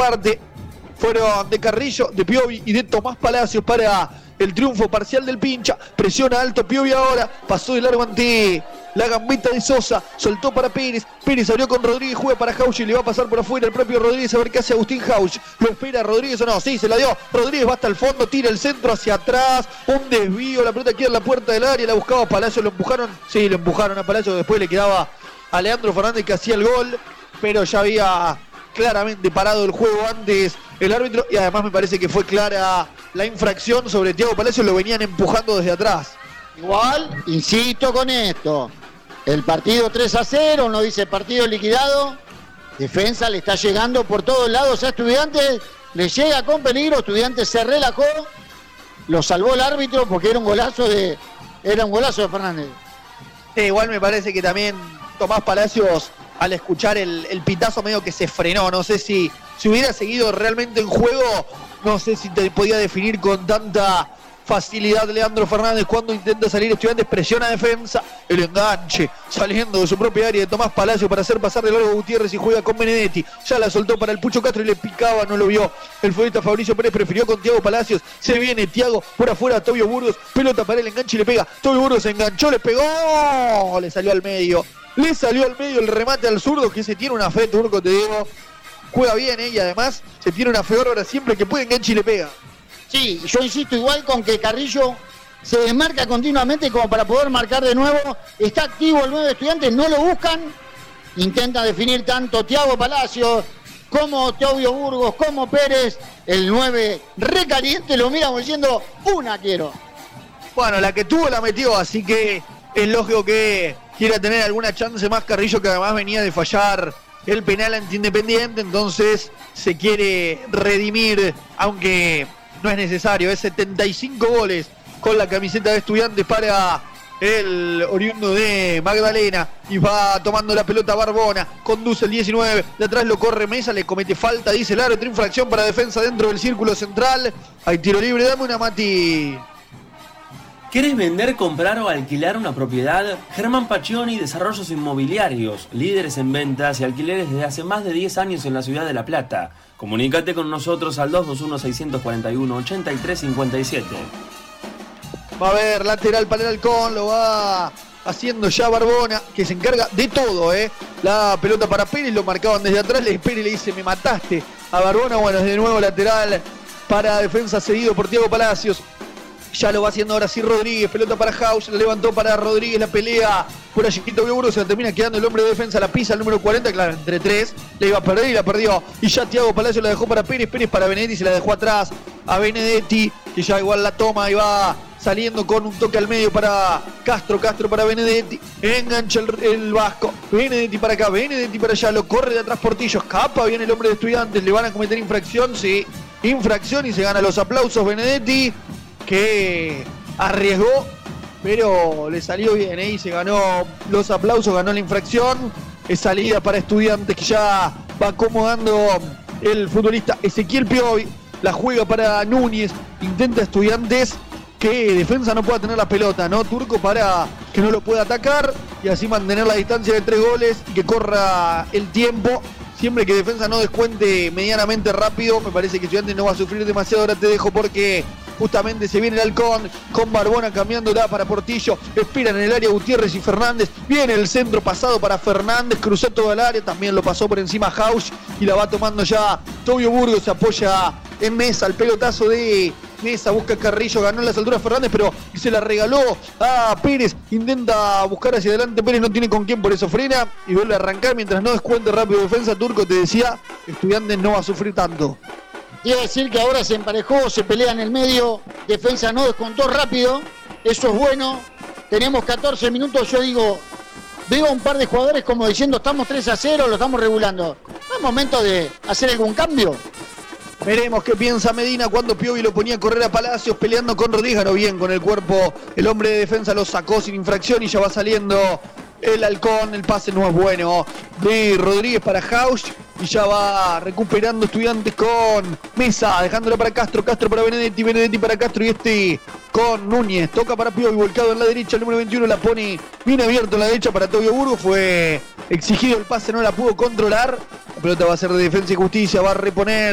parte fueron de Carrillo, de Piovi y de Tomás Palacios para el triunfo parcial del Pincha. Presiona alto Piovi ahora, pasó de largo ante la gambeta de Sosa, soltó para Pérez, Pérez abrió con Rodríguez, juega para Jauch y le va a pasar por afuera el propio Rodríguez, a ver qué hace Agustín Jauch. Lo espera Rodríguez o no, sí, se la dio, Rodríguez va hasta el fondo, tira el centro hacia atrás, un desvío, la pelota queda en la puerta del área, la buscaba Palacio, lo empujaron, sí, lo empujaron a Palacio, después le quedaba a Leandro Fernández que hacía el gol, pero ya había claramente parado el juego antes el árbitro y además me parece que fue clara la infracción sobre Thiago Palacios, lo venían empujando desde atrás. Igual, insisto con esto, el partido 3-0, uno dice partido liquidado, Defensa le está llegando por todos lados a Estudiantes, le llega con peligro, Estudiantes se relajó, lo salvó el árbitro porque era un golazo de Fernández. Igual me parece que también Tomás Palacios al escuchar el pitazo medio que se frenó, no sé si hubiera seguido realmente en juego, no sé si te podía definir con tanta facilidad Leandro Fernández cuando intenta salir Estudiantes, presiona Defensa, el enganche saliendo de su propia área de Tomás Palacios para hacer pasar de largo a Gutiérrez y juega con Benedetti, ya la soltó para el Pucho Castro y le picaba, no lo vio el futbolista Fabricio Pérez, prefirió con Thiago Palacios, se viene Thiago por afuera, Tobio Burgos, pelota para el enganche y le pega, Tobio Burgos se enganchó, le pegó, le salió al medio el remate al zurdo que se tiene una fe, Turco, te digo, juega bien y además se tiene una fe ahora siempre que puede enganche y le pega. Sí, yo insisto igual con que Carrillo se desmarca continuamente como para poder marcar de nuevo. Está activo el 9 de Estudiantes, no lo buscan. Intenta definir tanto Thiago Palacios como Tobio Burgos, como Pérez. El 9 recaliente, lo mira como diciendo, una quiero. Bueno, la que tuvo la metió, así que es lógico que quiera tener alguna chance más Carrillo, que además venía de fallar el penal ante Independiente, entonces se quiere redimir, aunque no es necesario, es 75 goles con la camiseta de Estudiantes para el oriundo de Magdalena y va tomando la pelota Barbona, conduce el 19, de atrás lo corre Mesa, le comete falta, dice el árbitro, infracción para Defensa dentro del círculo central, hay tiro libre, dame una Mati. ¿Querés vender, comprar o alquilar una propiedad? Germán Paccioni, Desarrollos Inmobiliarios, líderes en ventas y alquileres desde hace más de 10 años en la ciudad de La Plata. Comunícate con nosotros al 221-641-8357. Va a haber lateral para el Halcón, lo va haciendo ya Barbona, que se encarga de todo, La pelota para Pérez, lo marcaban desde atrás, Pérez le dice, me mataste a Barbona, bueno, es de nuevo lateral para Defensa seguido por Thiago Palacios. Ya lo va haciendo ahora sí Rodríguez, pelota para Jauch, la levantó para Rodríguez, la pelea por allí Tobio Burgos, se la termina quedando el hombre de Defensa, la pisa el número 40, claro, entre tres, le iba a perder y la perdió. Y ya Thiago Palacios la dejó para Pérez, Pérez para Benedetti, se la dejó atrás a Benedetti, que ya igual la toma y va saliendo con un toque al medio para Castro, Castro para Benedetti, engancha el Vasco, Benedetti para acá, Benedetti para allá, lo corre de atrás Portillo, escapa bien el hombre de Estudiantes, le van a cometer infracción, sí, infracción y se gana los aplausos Benedetti, que arriesgó, pero le salió bien, y se ganó los aplausos, ganó la infracción. Es salida para Estudiantes, que ya va acomodando el futbolista Ezequiel Piovi, la juega para Núñez, intenta Estudiantes que Defensa no pueda tener la pelota, ¿no? Turco, para que no lo pueda atacar y así mantener la distancia de 3 goles y que corra el tiempo. Siempre que Defensa no descuente medianamente rápido, me parece que Estudiantes no va a sufrir demasiado. Ahora te dejo porque justamente se viene el Halcón con Barbona cambiándola para Portillo, esperan en el área Gutiérrez y Fernández, viene el centro pasado para Fernández, cruzó todo el área, también lo pasó por encima Jauch y la va tomando ya Tobio Burgos, se apoya en Mesa, el pelotazo de Mesa, busca Carrillo, ganó en las alturas Fernández, pero se la regaló a Pérez, intenta buscar hacia adelante, Pérez no tiene con quién, por eso frena y vuelve a arrancar mientras no descuente rápido Defensa. Turco, te decía, Estudiantes no va a sufrir tanto. Quiero decir que ahora se emparejó, se pelea en el medio, Defensa no descontó rápido, eso es bueno, tenemos 14 minutos, yo digo, veo a un par de jugadores como diciendo estamos 3-0, lo estamos regulando, ¿no es momento de hacer algún cambio? Veremos qué piensa Medina cuando Piovi lo ponía a correr a Palacios peleando con Rodríguez, ganó bien con el cuerpo, el hombre de Defensa lo sacó sin infracción y ya va saliendo el Halcón, el pase no es bueno de Rodríguez para Jauch y ya va recuperando Estudiantes con Mesa, dejándola para Castro, Castro para Benedetti, Benedetti para Castro y con Núñez, toca para Piovi, volcado en la derecha, el número 21 la pone bien abierto en la derecha para Tobio Burgos, fue exigido el pase, no la pudo controlar, la pelota va a ser de Defensa y Justicia, va a reponer